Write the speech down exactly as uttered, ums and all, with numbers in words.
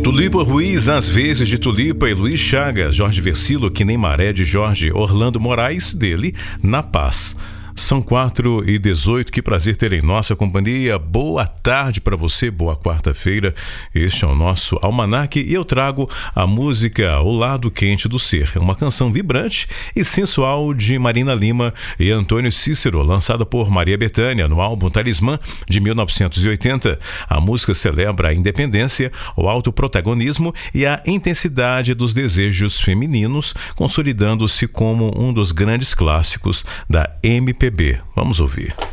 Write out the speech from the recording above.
Tulipa Ruiz, Às vezes, de Tulipa, e Luiz Chagas, Jorge Versilo, Que Nem Maré, de Jorge, Orlando Moraes, dele, Na Paz. São quatro e dezoito, que prazer ter em nossa companhia. Boa tarde para você, boa quarta-feira. Este é o nosso Almanaque e eu trago a música O Lado Quente do Ser. É uma canção vibrante e sensual de Marina Lima e Antônio Cícero, lançada por Maria Bethânia no álbum Talismã de mil novecentos e oitenta. A música celebra a independência, o autoprotagonismo e a intensidade dos desejos femininos, consolidando-se como um dos grandes clássicos da M P B. Vamos ouvir.